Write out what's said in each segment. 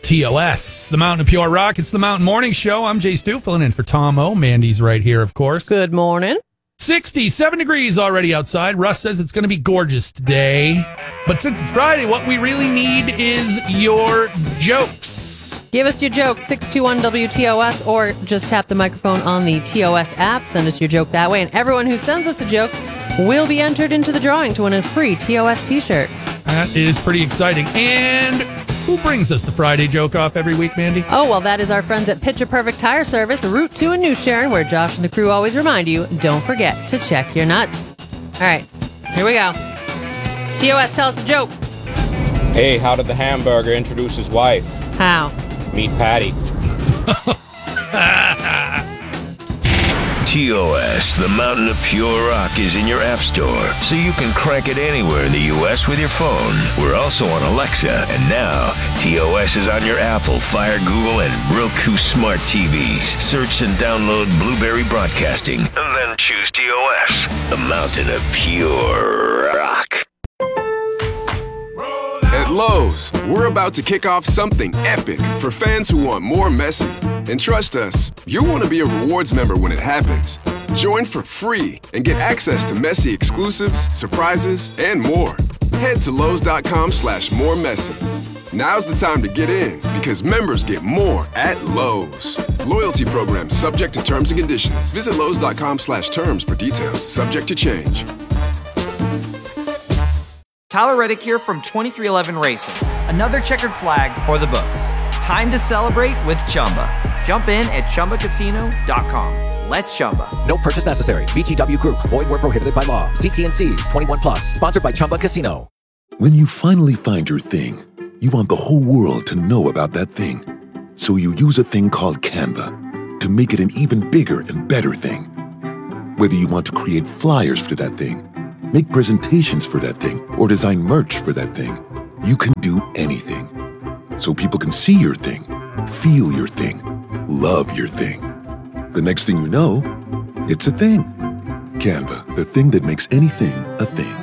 TOS, the Mountain of Pure Rock. It's the Mountain Morning Show. I'm Jay Stu, filling in for Tom O. Mandy's right here, of course. Good morning. 67 degrees already outside. Russ says it's going to be gorgeous today. But since it's Friday, what we really need is your jokes. Give us your joke, 621-WTOS, or just tap the microphone on the TOS app. Send us your joke that way. And everyone who sends us a joke will be entered into the drawing to win a free TOS t-shirt. That is pretty exciting. And who brings us the Friday joke off every week, Mandy? Oh, well, that is our friends at Picture Perfect Tire Service, Route 2 in New Sharon, where Josh and the crew always remind you, don't forget to check your nuts. All right, here we go. TOS, tell us a joke. Hey, how did the hamburger introduce his wife? How? Meet Patty. TOS, the Mountain of Pure Rock, is in your app store, so you can crank it anywhere in the U.S. with your phone. We're also on Alexa, and now TOS is on your Apple, Fire, Google, and Roku smart TVs. Search and download Blueberry Broadcasting, and then choose TOS, the Mountain of Pure Rock. At Lowe's, we're about to kick off something epic for fans who want more Messi. And trust us, you'll want to be a rewards member when it happens. Join for free and get access to Messi exclusives, surprises, and more. Head to Lowe's.com/moremessi. Now's the time to get in because members get more at Lowe's. Loyalty program subject to terms and conditions. Visit Lowe's.com/terms for details. Subject to change. Tyler Reddick here from 2311 Racing. Another checkered flag for the books. Time to celebrate with Chumba. Jump in at ChumbaCasino.com. Let's Chumba. No purchase necessary. VGW Group. Void where prohibited by law. CT&C. 21 plus. Sponsored by Chumba Casino. When you finally find your thing, you want the whole world to know about that thing. So you use a thing called Canva to make it an even bigger and better thing. Whether you want to create flyers for that thing, make presentations for that thing, or design merch for that thing, you can do anything. So people can see your thing, feel your thing, love your thing. The next thing you know, it's a thing. Canva, the thing that makes anything a thing.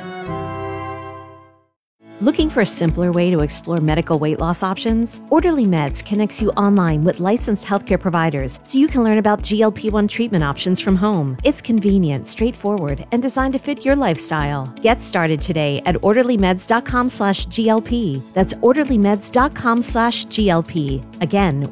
Looking for a simpler way to explore medical weight loss options? Orderly Meds connects you online with licensed healthcare providers so you can learn about GLP-1 treatment options from home. It's convenient, straightforward, and designed to fit your lifestyle. Get started today at orderlymeds.com/GLP. That's orderlymeds.com/GLP. Again,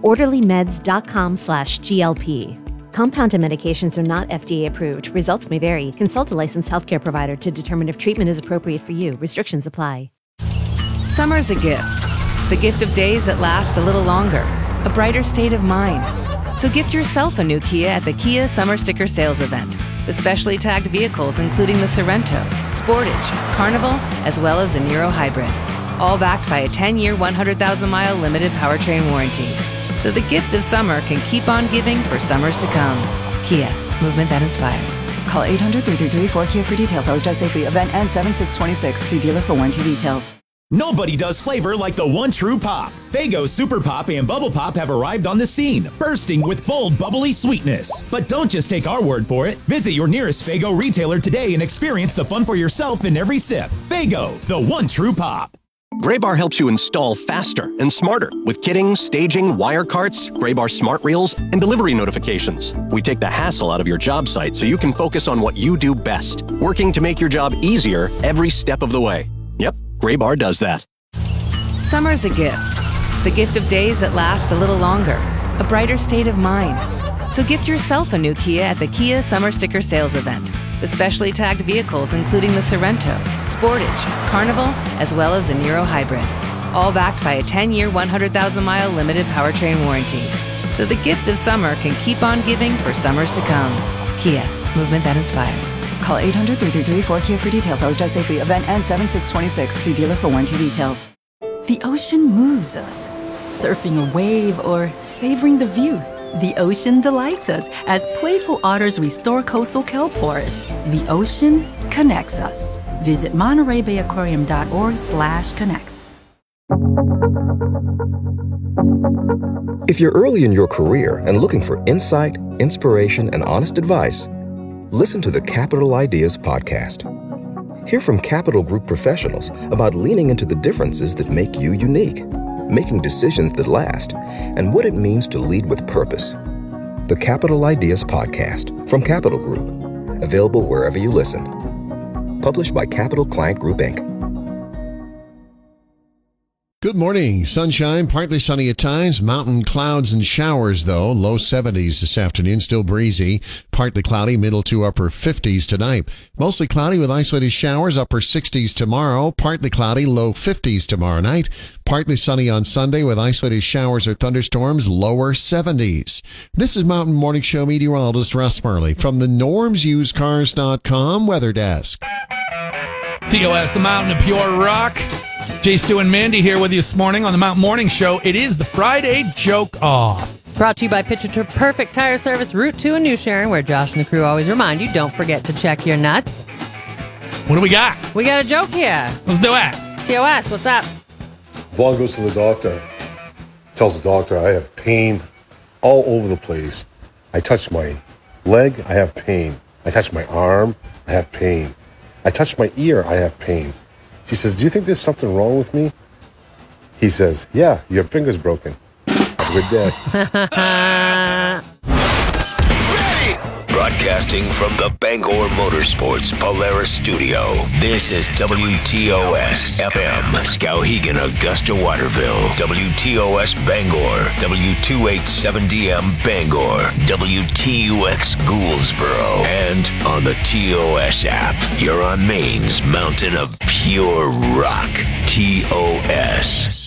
orderlymeds.com/GLP. Compounded medications are not FDA approved. Results may vary. Consult a licensed healthcare provider to determine if treatment is appropriate for you. Restrictions apply. Summer's a gift. The gift of days that last a little longer. A brighter state of mind. So gift yourself a new Kia at the Kia Summer Sticker Sales Event. With specially tagged vehicles including the Sorento, Sportage, Carnival, as well as the Niro Hybrid. All backed by a 10-year, 100,000-mile limited powertrain warranty. So the gift of summer can keep on giving for summers to come. Kia, movement that inspires. Call 800-3334-KIA for details. Always drive safely. Event ends 7/6/26. See dealer for warranty details. Nobody does flavor like the one true pop. Faygo Super Pop and Bubble Pop have arrived on the scene, bursting with bold, bubbly sweetness. But don't just take our word for it. Visit your nearest Faygo retailer today and experience the fun for yourself in every sip. Faygo, the one true pop. Graybar helps you install faster and smarter with kitting, staging, wire carts, Graybar smart reels, and delivery notifications. We take the hassle out of your job site so you can focus on what you do best, working to make your job easier every step of the way. Yep, Graybar does that. Summer's a gift. The gift of days that last a little longer. A brighter state of mind. So gift yourself a new Kia at the Kia Summer Sticker Sales Event. With specially tagged vehicles including the Sorento, Sportage, Carnival, as well as the Niro Hybrid. All backed by a 10-year, 100,000-mile limited powertrain warranty. So the gift of summer can keep on giving for summers to come. Kia, movement that inspires. Call 800-3334-KIA for details. Always drive safely. Event ends 7/6/26. See dealer for warranty details. The ocean moves us. Surfing a wave or savoring the view. The ocean delights us as playful otters restore coastal kelp forests. The ocean connects us. Visit MontereyBayAquarium.org/connects. If you're early in your career and looking for insight, inspiration, and honest advice, listen to the Capital Ideas podcast. Hear from Capital Group professionals about leaning into the differences that make you unique. making decisions that last, and what it means to lead with purpose. The Capital Ideas Podcast from Capital Group, available wherever you listen. Published by Capital Client Group, Inc. Good morning. Sunshine, partly sunny at times. Mountain clouds and showers, though. Low 70s this afternoon. Still breezy. Partly cloudy, middle to upper 50s tonight. Mostly cloudy with isolated showers, upper 60s tomorrow. Partly cloudy, low 50s tomorrow night. Partly sunny on Sunday with isolated showers or thunderstorms, lower 70s. This is Mountain Morning Show meteorologist Russ Murley from the NormsUsedCars.com Weather Desk. TOS, the Mountain of Pure Rock. Jay, Stu, and Mandy here with you this morning on the Mountain Morning Show. It is the Friday Joke Off. Brought to you by Pitcher Perfect Tire Service, Route 2 in New Sharon, where Josh and the crew always remind you, don't forget to check your nuts. What do we got? We got a joke here. Let's do it. TOS, what's up? Vaughn goes to the doctor. Tells the doctor, I have pain all over the place. I touch my leg, I have pain. I touch my arm, I have pain. I touch my ear, I have pain. She says, do you think there's something wrong with me? He says, yeah, your finger's broken. Have a good day. Broadcasting from the Bangor Motorsports Polaris Studio, this is WTOS FM, Skowhegan, Augusta, Waterville, WTOS Bangor, W287DM Bangor, WTUX Gouldsboro, and on the TOS app. You're on Maine's mountain of pure rock, TOS.